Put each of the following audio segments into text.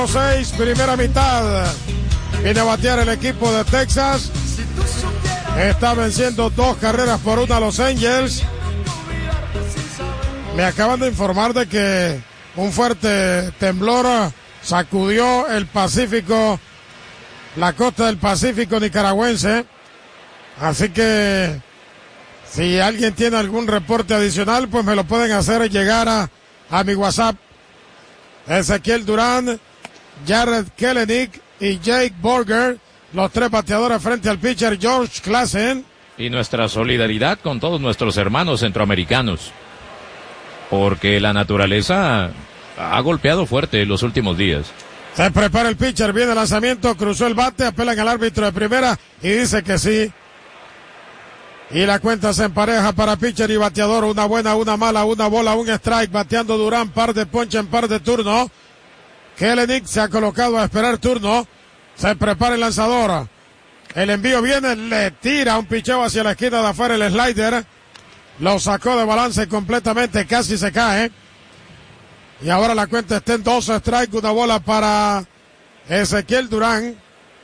6, primera mitad. Viene a batear el equipo de Texas. Está venciendo 2 carreras por 1 a los Angels. Me acaban de informar de que un fuerte temblor sacudió el Pacífico, la costa del Pacífico nicaragüense. Así que si alguien tiene algún reporte adicional, pues me lo pueden hacer llegar a mi WhatsApp. Ezequiel Durán, Jarred Kelenic y Jake Burger, los 3 bateadores frente al pitcher George Classen. Y nuestra solidaridad con todos nuestros hermanos centroamericanos, porque la naturaleza ha golpeado fuerte en los últimos días. Se prepara el pitcher, viene el lanzamiento, cruzó el bate, apelan al árbitro de primera y dice que sí. Y la cuenta se empareja para pitcher y bateador, una buena, una mala, una bola, un strike, bateando Durán, par de ponche en par de turno. Kelenic se ha colocado a esperar turno, se prepara el lanzador. El envío viene, le tira un picheo hacia la esquina de afuera el slider. Lo sacó de balance completamente, casi se cae. Y ahora la cuenta está en 2 strikes, una bola para Ezequiel Durán.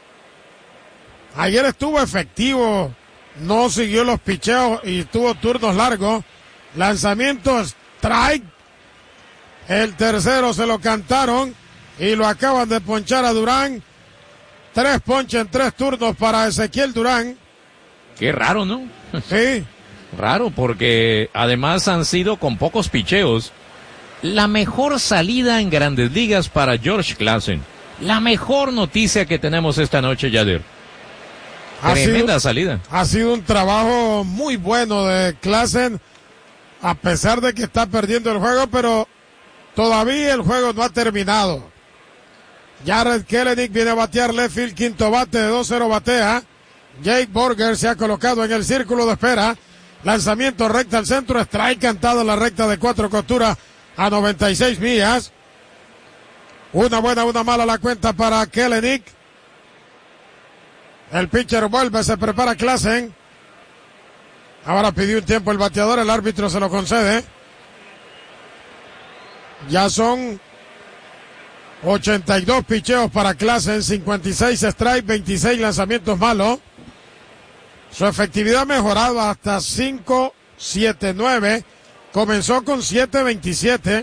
Ayer estuvo efectivo, no siguió los picheos y tuvo turnos largos. Lanzamiento, strike. El tercero se lo cantaron y lo acaban de ponchar a Durán. 3 ponches en 3 turnos para Ezequiel Durán. Qué raro, ¿no? Sí. Raro, porque además han sido con pocos picheos. La mejor salida en Grandes Ligas para George Classen. La mejor noticia que tenemos esta noche, Yader. Tremenda salida. Ha sido un trabajo muy bueno de Classen, a pesar de que está perdiendo el juego, pero todavía el juego no ha terminado. Jarred Kelenic viene a batear left field, quinto bate, de 2-0 batea. Jake Burger se ha colocado en el círculo de espera. Lanzamiento recta al centro, strike cantado en la recta de 4 costuras a 96 millas. Una buena, una mala la cuenta para Kelenic. El pitcher vuelve, se prepara Classen. Ahora pidió un tiempo el bateador, el árbitro se lo concede. Ya son 82 picheos para Classen, 56 strikes, 26 lanzamientos malos. Su efectividad ha mejorado hasta 5.79. Comenzó con 7.27.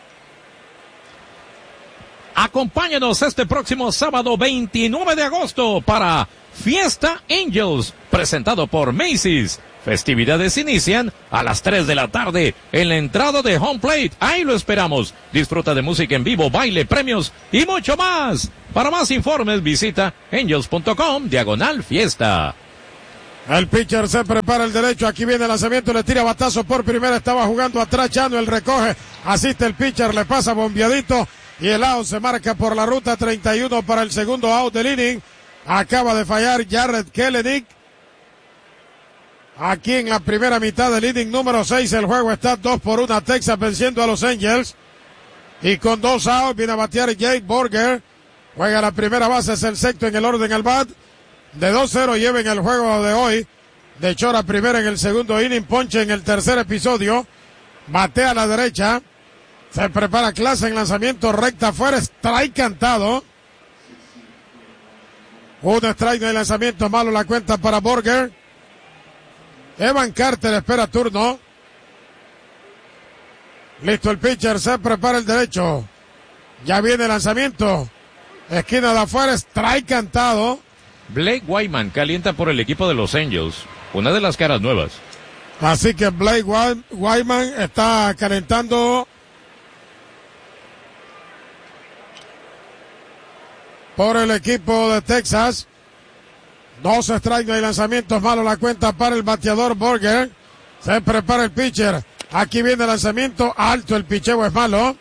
Acompáñenos este próximo sábado 29 de agosto para Fiesta Angels, presentado por Macy's. Festividades inician a las 3 de la tarde en la entrada de Home Plate. Ahí lo esperamos. Disfruta de música en vivo, baile, premios y mucho más. Para más informes visita angels.com/fiesta. El pitcher se prepara el derecho, aquí viene el lanzamiento, le tira batazo por primera, estaba jugando atrás Chano, el recoge, asiste el pitcher, le pasa bombeadito y el out se marca por la ruta 31 para el segundo out del inning. Acaba de fallar Jarred Kelenic. Aquí en la primera mitad del inning número 6, el juego está 2-1, Texas venciendo a los Angels. Y con 2 outs viene a batear Jake Burger. Juega la primera base, es el sexto en el orden al bat. De 2-0 lleven el juego de hoy. De Chora primera en el segundo inning, ponche en el tercer episodio. Batea a la derecha. Se prepara Classen, lanzamiento recta afuera, strike cantado. Un strike de lanzamiento malo, la cuenta para Burger. Evan Carter espera turno. Listo el pitcher, se prepara el derecho. Ya viene el lanzamiento. Esquina de afuera, strike cantado. Blake Wyman calienta por el equipo de los Angels, una de las caras nuevas. Así que Blake Wyman está calentando por el equipo de Texas. 2 strikes y lanzamientos malos, la cuenta para el bateador Burger. Se prepara el pitcher. Aquí viene el lanzamiento alto, el picheo es malo.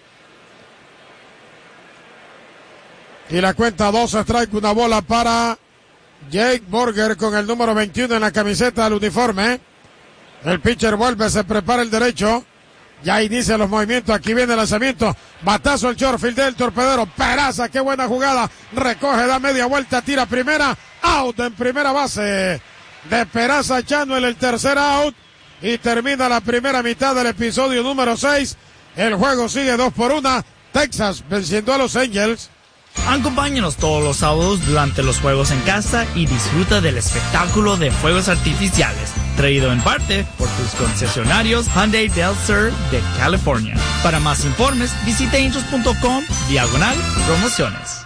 Y la cuenta 2 strikes, una bola para Jake Burger con el número 21 en la camiseta del uniforme. El pitcher vuelve, se prepara el derecho. Ya inicia los movimientos, aquí viene el lanzamiento. Batazo al short field del torpedero. Peraza, qué buena jugada. Recoge, da media vuelta, tira primera. Out en primera base de Peraza Chano en el tercer out. Y termina la primera mitad del episodio número 6. El juego sigue 2-1. Texas venciendo a los Angels. Acompáñanos todos los sábados durante los juegos en casa y disfruta del espectáculo de fuegos artificiales, traído en parte por tus concesionarios Hyundai Del Sur de California. Para más informes, visita angels.com/promociones.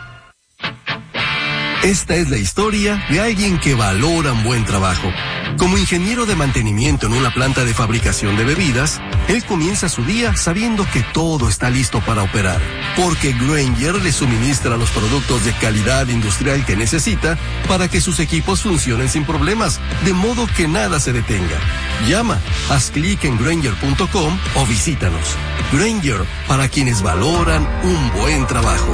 Esta es la historia de alguien que valora un buen trabajo. Como ingeniero de mantenimiento en una planta de fabricación de bebidas, él comienza su día sabiendo que todo está listo para operar, porque Grainger le suministra los productos de calidad industrial que necesita para que sus equipos funcionen sin problemas, de modo que nada se detenga. Llama, haz clic en Grainger.com o visítanos. Grainger, para quienes valoran un buen trabajo.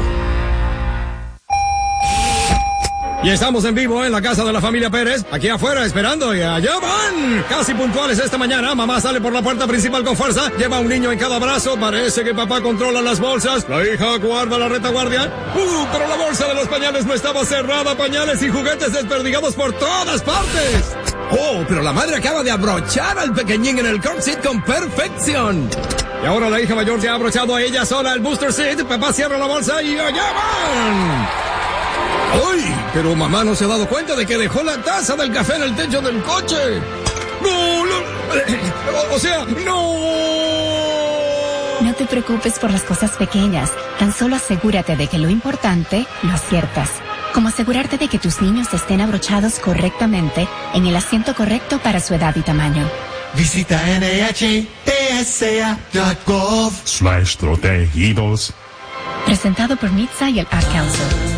Y estamos en vivo en la casa de la familia Pérez, aquí afuera esperando, y allá van, casi puntuales esta mañana. Mamá sale por la puerta principal con fuerza, lleva a un niño en cada brazo, parece que papá controla las bolsas, la hija guarda la retaguardia. Pero la bolsa de los pañales no estaba cerrada, pañales y juguetes desperdigados por todas partes. Pero la madre acaba de abrochar al pequeñín en el car seat con perfección. Y ahora la hija mayor se ha abrochado a ella sola el booster seat, papá cierra la bolsa y allá van. ¡Ay! Pero mamá no se ha dado cuenta de que dejó la taza del café en el techo del coche. ¡No! ¡No! No te preocupes por las cosas pequeñas. Tan solo asegúrate de que lo importante lo aciertas. Como asegurarte de que tus niños estén abrochados correctamente en el asiento correcto para su edad y tamaño. Visita NHTSA.gov/protegidos. Presentado por NHTSA y el Ad Council.